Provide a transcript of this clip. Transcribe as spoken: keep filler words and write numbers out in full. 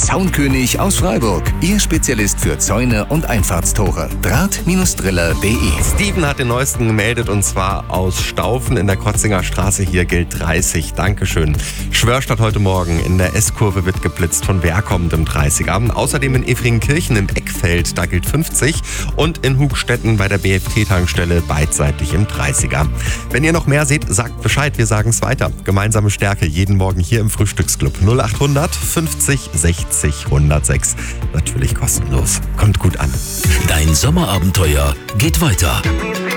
Zaunkönig aus Freiburg. Ihr Spezialist für Zäune und Einfahrtstore. Draht-Driller punkt de. Steven hat den neuesten gemeldet und zwar aus Staufen in der Kotzinger Straße. Hier gilt dreißig. Dankeschön. Schwörstadt heute Morgen. In der S-Kurve wird geblitzt von wer kommt im dreißiger. Außerdem in Efringkirchen im Eckfeld, da gilt fünfzig. Und in Hugstetten bei der B F T-Tankstelle beidseitig im dreißiger. Wenn ihr noch mehr seht, sagt Bescheid. Wir sagen es weiter. Gemeinsame Stärke jeden Morgen hier im Frühstücksclub. null achthundert fünfzig sechzig hundertsechs. Natürlich kostenlos. Kommt gut an. Dein Sommerabenteuer geht weiter.